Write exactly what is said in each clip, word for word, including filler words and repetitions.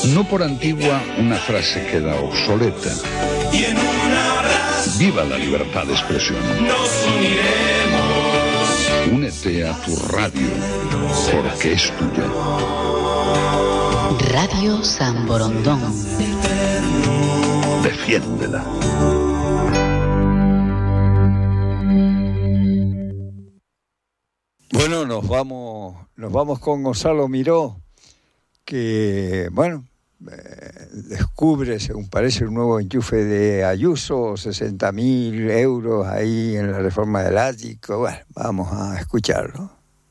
No por antigua una frase queda obsoleta. Y en un abrazo Viva la libertad de expresión. nos uniremos. Únete a tu radio, porque es tuya. Radio San Borondón. Defiéndela. Bueno, nos vamos, nos vamos con Gonzalo Miró, que, bueno, eh, descubre, según parece, un nuevo enchufe de Ayuso, sesenta mil euros ahí en la reforma del ático. Bueno, vamos a escucharlo.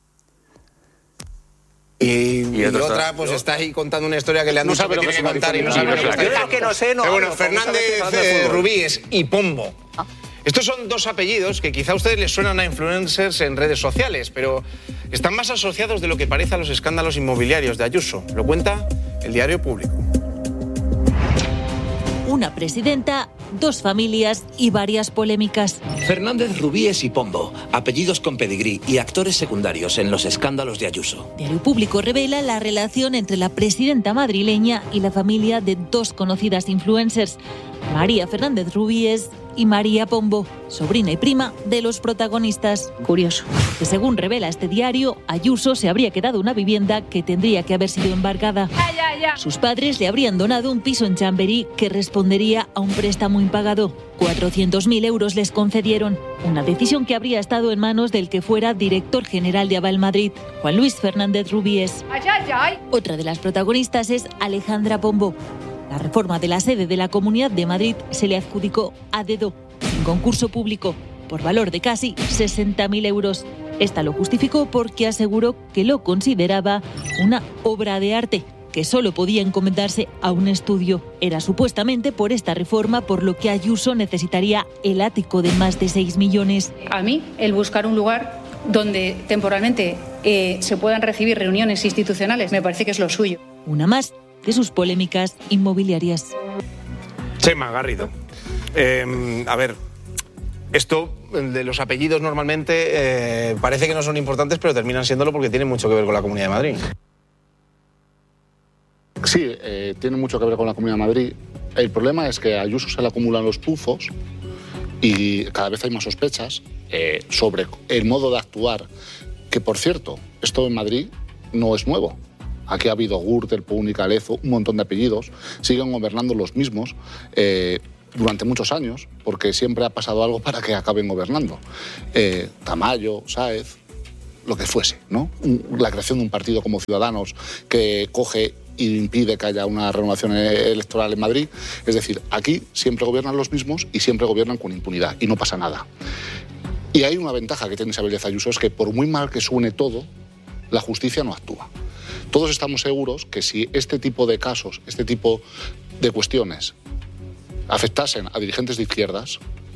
Y, Y, y otra, otra, pues está ahí contando una historia que le han No dicho sabe que lo que tiene es que una contar y no reforma. sabe lo que Yo está es que no sé, no Pero bueno, hablo, como Fernández sabe que eh, Fernández Rubíes y Pombo. Estos son dos apellidos que quizá a ustedes les suenan a influencers en redes sociales, pero están más asociados de lo que parece a los escándalos inmobiliarios de Ayuso. Lo cuenta el Diario Público. Una presidenta, dos familias y varias polémicas. Fernández Rubíes y Pombo, apellidos con pedigrí y actores secundarios en los escándalos de Ayuso. Diario Público revela la relación entre la presidenta madrileña y la familia de dos conocidas influencers, María Fernández Rubíes y María Pombo, sobrina y prima de los protagonistas. Curioso. Que según revela este diario, Ayuso se habría quedado una vivienda que tendría que haber sido embargada. Ya, ya, ya. Sus padres le habrían donado un piso en Chamberí que respondería a un préstamo impagado. cuatrocientos mil euros les concedieron, una decisión que habría estado en manos del que fuera director general de Aval Madrid, Juan Luis Fernández Rubíes. Ay, ay, ay. Otra de las protagonistas es Alejandra Pombo. La reforma de la sede de la Comunidad de Madrid se le adjudicó a dedo, en concurso público, por valor de casi sesenta mil euros. Esta lo justificó porque aseguró que lo consideraba una obra de arte, que solo podía encomendarse a un estudio. Era supuestamente por esta reforma por lo que Ayuso necesitaría el ático de más de seis millones. A mí, el buscar un lugar donde temporalmente eh, se puedan recibir reuniones institucionales me parece que es lo suyo. Una más de sus polémicas inmobiliarias. Chema Garrido. Eh, a ver, esto de los apellidos normalmente eh, parece que no son importantes, pero terminan siéndolo porque tienen mucho que ver con la Comunidad de Madrid. Sí, eh, tiene mucho que ver con la Comunidad de Madrid. El problema es que a Ayuso se le acumulan los pufos y cada vez hay más sospechas eh, sobre el modo de actuar, que por cierto, esto en Madrid no es nuevo. Aquí ha habido Gürtel, Púnica, Lezo, un montón de apellidos, siguen gobernando los mismos eh, durante muchos años, porque siempre ha pasado algo para que acaben gobernando. Eh, Tamayo, Sáez, lo que fuese, ¿no? La creación de un partido como Ciudadanos que coge y impide que haya una renovación electoral en Madrid. Es decir, aquí siempre gobiernan los mismos y siempre gobiernan con impunidad y no pasa nada. Y hay una ventaja que tiene Isabel Díaz Ayuso, es que por muy mal que suene todo, la justicia no actúa. Todos estamos seguros que si este tipo de casos, este tipo de cuestiones afectasen a dirigentes de izquierdas,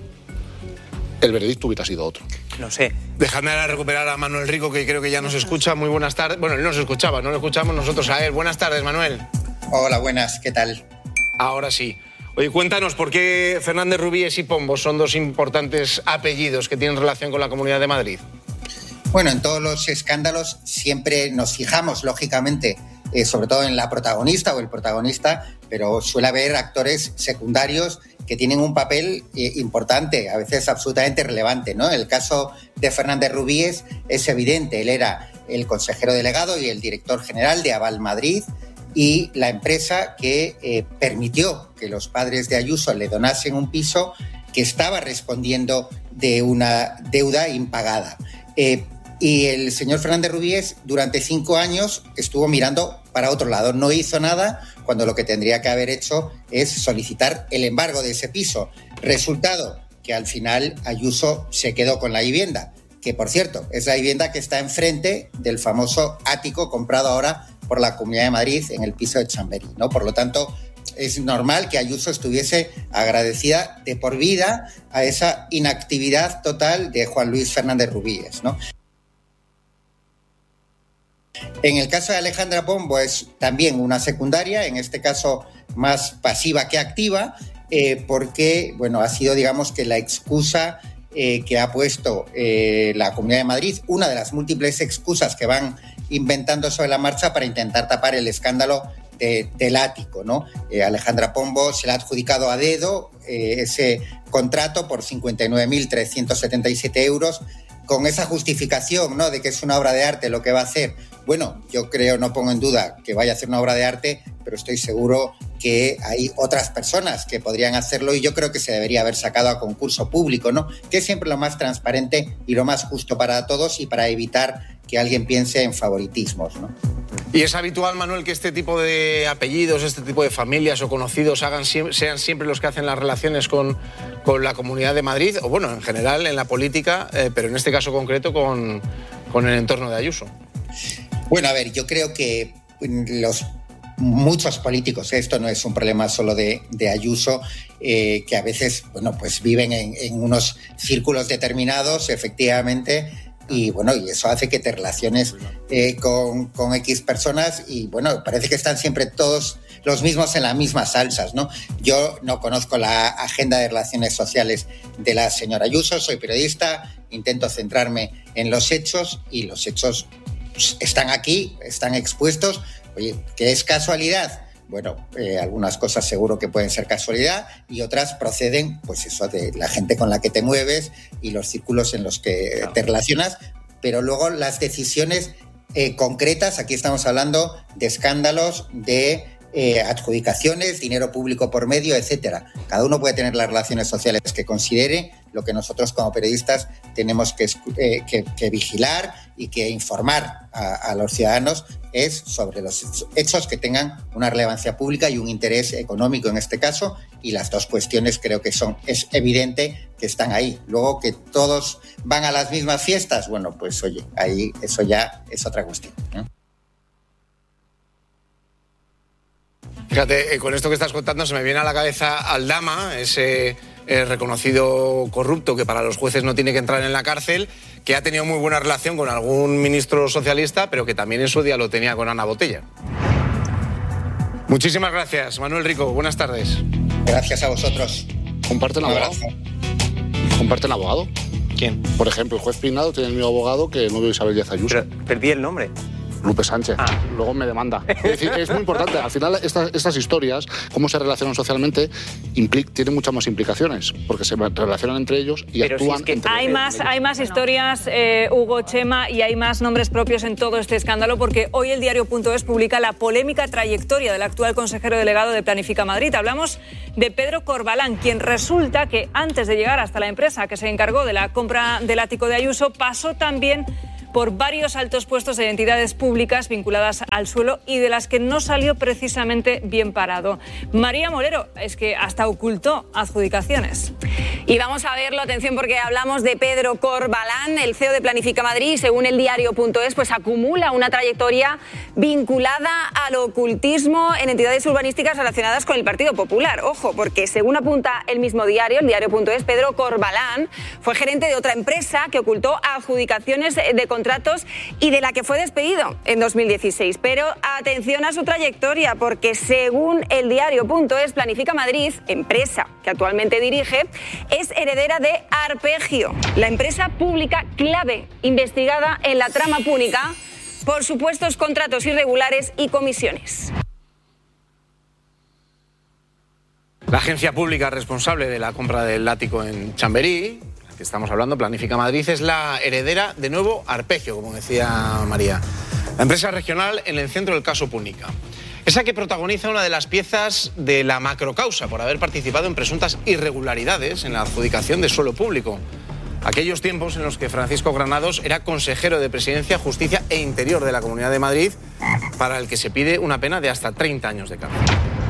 el veredicto hubiera sido otro. No sé. Dejadme ahora recuperar a Manuel Rico, que creo que ya nos escucha. Muy buenas tardes. Bueno, él nos escuchaba, no lo escuchamos nosotros a él. Buenas tardes, Manuel. Hola, buenas, ¿qué tal? Ahora sí. Oye, cuéntanos, ¿por qué Fernández Rubíes y Pombo son dos importantes apellidos que tienen relación con la Comunidad de Madrid? Bueno, en todos los escándalos siempre nos fijamos, lógicamente, eh, sobre todo en la protagonista o el protagonista, pero suele haber actores secundarios que tienen un papel eh, importante, a veces absolutamente relevante, ¿no? El caso de Fernández Rubíes es evidente. Él era el consejero delegado y el director general de Aval Madrid y la empresa que eh, permitió que los padres de Ayuso le donasen un piso que estaba respondiendo de una deuda impagada. Eh, Y el señor Fernández Rubíes durante cinco años estuvo mirando para otro lado. No hizo nada cuando lo que tendría que haber hecho es solicitar el embargo de ese piso. Resultado, que al final Ayuso se quedó con la vivienda, que por cierto es la vivienda que está enfrente del famoso ático comprado ahora por la Comunidad de Madrid en el piso de Chamberí, ¿no? Por lo tanto, es normal que Ayuso estuviese agradecida de por vida a esa inactividad total de Juan Luis Fernández Rubíes, ¿no? En el caso de Alejandra Pombo es también una secundaria, en este caso más pasiva que activa, eh, porque bueno, ha sido, digamos, que la excusa eh, que ha puesto eh, la Comunidad de Madrid, una de las múltiples excusas que van inventando sobre la marcha para intentar tapar el escándalo de, del ático, ¿no? Eh, Alejandra Pombo se le ha adjudicado a dedo eh, ese contrato por cincuenta y nueve mil trescientos setenta y siete euros, con esa justificación, ¿no?, de que es una obra de arte lo que va a hacer. Bueno, yo creo, no pongo en duda que vaya a hacer una obra de arte, pero estoy seguro que hay otras personas que podrían hacerlo y yo creo que se debería haber sacado a concurso público, ¿no?, que es siempre lo más transparente y lo más justo para todos y para evitar que alguien piense en favoritismos, ¿no? ¿Y es habitual, Manuel, que este tipo de apellidos, este tipo de familias o conocidos hagan, sean siempre los que hacen las relaciones con, con la Comunidad de Madrid, o bueno, en general en la política, eh, pero en este caso concreto con, con el entorno de Ayuso? Bueno, a ver, yo creo que los muchos políticos, esto no es un problema solo de, de Ayuso, eh, que a veces, bueno, pues viven en, en unos círculos determinados, efectivamente, y bueno, y eso hace que te relaciones eh, con, con X personas y bueno, parece que están siempre todos los mismos en las mismas salsas, ¿no? Yo no conozco la agenda de relaciones sociales de la señora Ayuso, soy periodista, intento centrarme en los hechos y los hechos pues, están aquí, están expuestos. Oye, ¿qué es casualidad? Bueno, eh, algunas cosas seguro que pueden ser casualidad y otras proceden, pues eso, de la gente con la que te mueves y los círculos en los que claro. te relacionas, pero luego las decisiones eh, concretas, aquí estamos hablando de escándalos, de eh, adjudicaciones, dinero público por medio, etcétera. Cada uno puede tener las relaciones sociales que considere. Lo que nosotros como periodistas tenemos que, eh, que, que vigilar y que informar a, a los ciudadanos es sobre los hechos que tengan una relevancia pública y un interés económico en este caso, y las dos cuestiones creo que son, es evidente que están ahí. Luego que todos van a las mismas fiestas, bueno, pues oye, ahí eso ya es otra cuestión, ¿no? Fíjate, eh, con esto que estás contando se me viene a la cabeza Aldama, ese eh, reconocido corrupto que para los jueces no tiene que entrar en la cárcel, que ha tenido muy buena relación con algún ministro socialista, pero que también en su día lo tenía con Ana Botella. Muchísimas gracias, Manuel Rico. Buenas tardes. Gracias a vosotros. ¿Comparte el abogado? ¿Comparte el abogado? ¿Quién? Por ejemplo, el juez Peinado tiene el mismo abogado que el novio de Isabel Díaz Ayuso. Pero perdí el nombre. Lupe Sánchez. Ah. Luego me demanda. Es decir, es muy importante. Al final, estas, estas historias, cómo se relacionan socialmente, implica, tienen muchas más implicaciones, porque se relacionan entre ellos y Pero actúan si es que entre hay ellos. Más, hay más historias, eh, Hugo, Chema, y hay más nombres propios en todo este escándalo, porque hoy el diario punto es publica la polémica trayectoria del actual consejero delegado de Planifica Madrid. Hablamos de Pedro Corbalán, quien resulta que antes de llegar hasta la empresa que se encargó de la compra del ático de Ayuso, pasó también por varios altos puestos de entidades públicas vinculadas al suelo y de las que no salió precisamente bien parado. María Molero, es que hasta ocultó adjudicaciones. Y vamos a verlo, atención, porque hablamos de Pedro Corbalán, el C E O de Planifica Madrid, y según el diario punto es, pues acumula una trayectoria vinculada al ocultismo en entidades urbanísticas relacionadas con el Partido Popular. Ojo, porque según apunta el mismo diario, el diario punto es, Pedro Corbalán fue gerente de otra empresa que ocultó adjudicaciones de contratos y de la que fue despedido en dos mil dieciséis. Pero atención a su trayectoria, porque según el diario punto es, Planifica Madrid, empresa que actualmente dirige, es heredera de Arpegio, la empresa pública clave investigada en la trama púnica por supuestos contratos irregulares y comisiones. La agencia pública responsable de la compra del ático en Chamberí, que estamos hablando, Planifica Madrid, es la heredera de nuevo Arpegio, como decía María. La empresa regional en el centro del caso Púnica. Esa que protagoniza una de las piezas de la macrocausa por haber participado en presuntas irregularidades en la adjudicación de suelo público. Aquellos tiempos en los que Francisco Granados era consejero de Presidencia, Justicia e Interior de la Comunidad de Madrid, para el que se pide una pena de hasta treinta años de cárcel.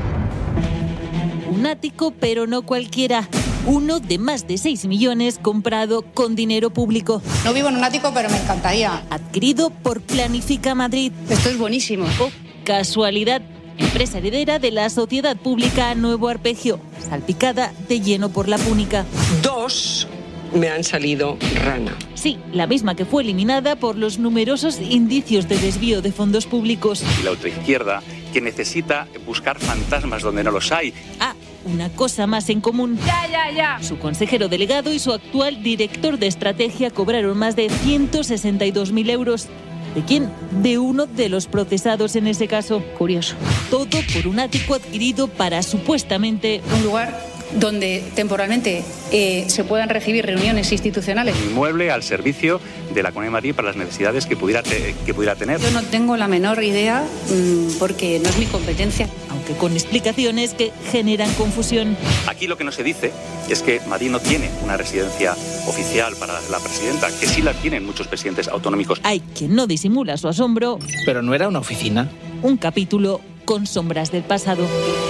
Un ático, pero no cualquiera. Uno de más de seis millones comprado con dinero público. No vivo en un ático, pero me encantaría. Adquirido por Planifica Madrid. Esto es buenísimo. Oh, casualidad. Empresa heredera de la sociedad pública Nuevo Arpegio, salpicada de lleno por la Púnica. Dos me han salido rana. Sí, la misma que fue eliminada por los numerosos indicios de desvío de fondos públicos. La ultraizquierda, que necesita buscar fantasmas donde no los hay. Ah, una cosa más en común. Ya, ya, ya. Su consejero delegado y su actual director de estrategia cobraron más de ciento sesenta y dos mil euros. ¿De quién? De uno de los procesados en ese caso. Curioso. Todo por un ático adquirido para supuestamente... Un lugar donde temporalmente eh, se puedan recibir reuniones institucionales. Inmueble al servicio de la Comunidad de Madrid para las necesidades que pudiera, te, que pudiera tener. Yo no tengo la menor idea mmm, porque no es mi competencia. Aunque con explicaciones que generan confusión. Aquí lo que no se dice es que Madrid no tiene una residencia oficial para la presidenta, que sí la tienen muchos presidentes autonómicos. Hay quien no disimula su asombro. Pero no era una oficina. Un capítulo con sombras del pasado.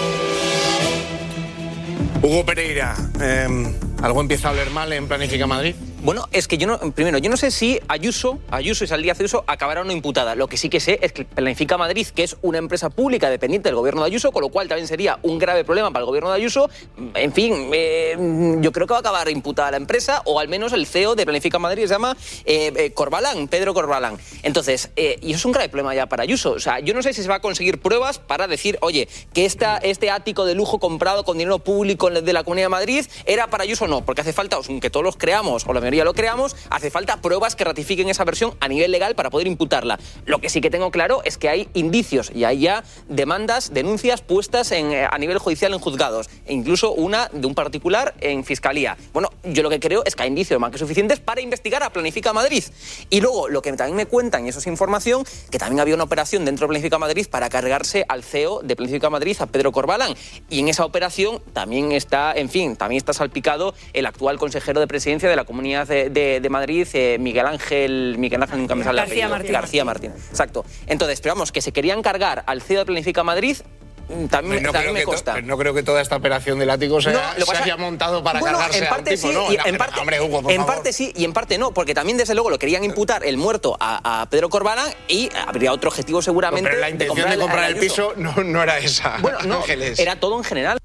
Hugo Pereira, eh, ¿algo empieza a oler mal en Planifica Madrid? Bueno, es que yo no, primero, yo no sé si Ayuso, Ayuso y Díaz Ayuso acabará o no imputada. Lo que sí que sé es que Planifica Madrid, que es una empresa pública dependiente del gobierno de Ayuso, con lo cual también sería un grave problema para el gobierno de Ayuso. En fin, eh, yo creo que va a acabar imputada la empresa, o al menos el C E O de Planifica Madrid se llama eh, eh, Corbalán, Pedro Corbalán. Entonces, eh, y eso es un grave problema ya para Ayuso. O sea, yo no sé si se va a conseguir pruebas para decir, oye, que esta, este ático de lujo comprado con dinero público de la Comunidad de Madrid era para Ayuso o no, porque hace falta, aunque todos los creamos, o la mayoría lo creamos, hace falta pruebas que ratifiquen esa versión a nivel legal para poder imputarla. Lo que sí que tengo claro es que hay indicios y hay ya demandas, denuncias puestas en, a nivel judicial en juzgados, e incluso una de un particular en Fiscalía. Bueno, yo lo que creo es que hay indicios más que suficientes para investigar a Planifica Madrid. Y luego, lo que también me cuentan, y eso es información, que también había una operación dentro de Planifica Madrid para cargarse al C E O de Planifica Madrid, a Pedro Corbalán. Y en esa operación también está, en fin, también está salpicado el actual consejero de presidencia de la Comunidad de, de, de Madrid, eh, Miguel Ángel, Miguel Ángel nunca me sale el apellido. Martín. García Martín. Exacto. Entonces, pero vamos, que se querían cargar al C E O de Planifica Madrid. También, no, también me to, consta. no creo que toda esta operación del ático se, no, se pasa, haya montado para bueno, cargarse en parte a un tipo, sí, ¿no? Y no, en parte, hombre, Hugo, por en favor. parte sí y en parte no, porque también desde luego lo querían imputar el muerto a, a Pedro Corbalán y habría otro objetivo seguramente. No, pero la intención de comprar, de comprar el, el piso no, no era esa. Bueno, no, Ángeles. Era todo en general.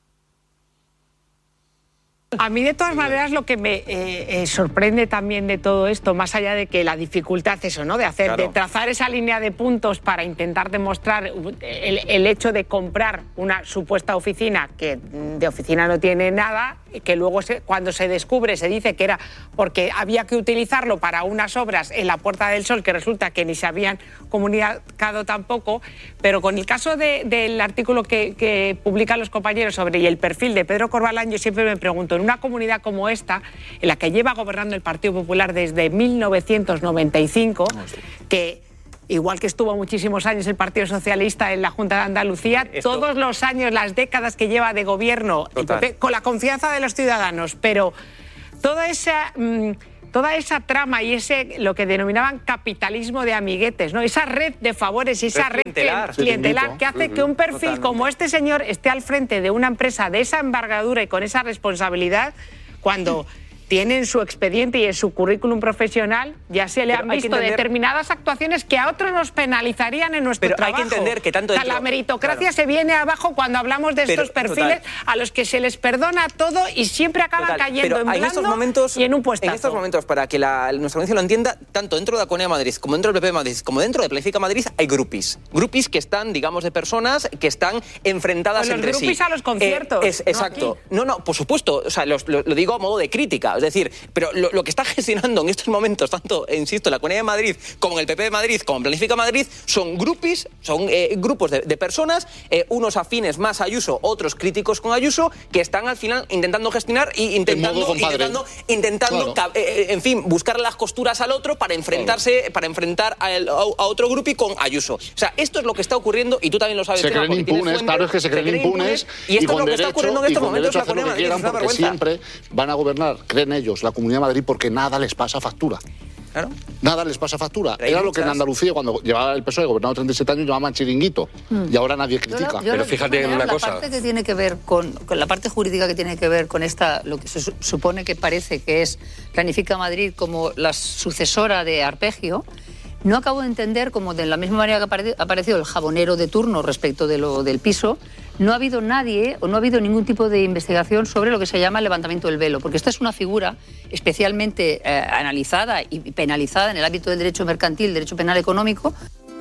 A mí, de todas maneras, lo que me eh, eh, sorprende también de todo esto, más allá de que la dificultad eso, ¿no? de hacer, claro. de trazar esa línea de puntos para intentar demostrar el, el hecho de comprar una supuesta oficina que de oficina no tiene nada, que luego se, cuando se descubre se dice que era porque había que utilizarlo para unas obras en la Puerta del Sol que resulta que ni se habían comunicado tampoco, pero con el caso de, del artículo que, que publican los compañeros sobre y el perfil de Pedro Corbalán, yo siempre me pregunto, en una comunidad como esta, en la que lleva gobernando el Partido Popular desde mil novecientos noventa y cinco, que igual que estuvo muchísimos años el Partido Socialista en la Junta de Andalucía, Esto... todos los años, las décadas que lleva de gobierno, el P P, con la confianza de los ciudadanos, pero toda esa... Mmm, toda esa trama y ese lo que denominaban capitalismo de amiguetes, ¿no? Esa red de favores y esa red clientelar, clientelar que hace que un perfil Totalmente. como este señor esté al frente de una empresa de esa envergadura y con esa responsabilidad, cuando tiene en su expediente y en su currículum profesional ya se le Pero han visto entender... determinadas actuaciones que a otros nos penalizarían en nuestro Pero trabajo. Hay que entender que tanto dentro... o sea, la meritocracia claro. se viene abajo cuando hablamos de Pero, estos perfiles total. a los que se les perdona todo y siempre acaban total. cayendo Pero en blando estos momentos, y en un puestazo. En estos momentos, para que la, nuestra audiencia lo entienda, tanto dentro de la Comunidad de Madrid, como dentro del P P de Madrid, como dentro de Planifica Madrid, hay grupis. Grupis que están, digamos, de personas que están enfrentadas pues entre sí. Los grupis a los conciertos. Eh, es, exacto. No, no, no, por supuesto. O sea, lo, lo, lo digo a modo de crítica. Es decir, pero Lo, lo que está gestionando en estos momentos, tanto, insisto, en la Comunidad de Madrid, como en el P P de Madrid, como en Planifica Madrid, son grupis, son eh, grupos de, de personas, eh, unos afines más a Ayuso, otros críticos con Ayuso, que están al final intentando gestionar y intentando, intentando, intentando claro. eh, en fin, buscar las costuras al otro para enfrentarse, claro. para enfrentar a, el, a, a otro grupi con Ayuso. O sea, esto es lo que está ocurriendo y tú también lo sabes. Se creen impunes, claro, es que se creen, se creen impunes, y esto y es lo que está ocurriendo en estos momentos en la Comunidad de Madrid. Quieran, porque siempre van a gobernar, creen ellos, la Comunidad de Madrid, porque nada les pasa factura. Claro. Nada les pasa factura. Era muchas... lo que en Andalucía, cuando llevaba el P S O E, gobernado treinta y siete años, llamaban chiringuito. Mm. Y ahora nadie critica. Yo, yo Pero fíjate en una la cosa. La parte que tiene que ver con, con la parte jurídica que tiene que ver con esta, lo que se supone que parece que es Planifica Madrid como la sucesora de Arpegio, no acabo de entender cómo de la misma manera que ha aparecido el jabonero de turno respecto de lo del piso, no ha habido nadie o no ha habido ningún tipo de investigación sobre lo que se llama el levantamiento del velo, porque esta es una figura especialmente eh, analizada y penalizada en el ámbito del derecho mercantil, derecho penal económico.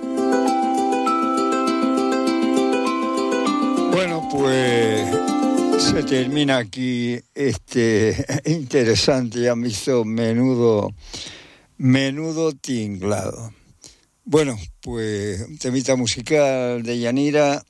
Bueno, pues se termina aquí este interesante, ya me hizo menudo... Menudo tinglado. Bueno, pues un temita musical de Yanira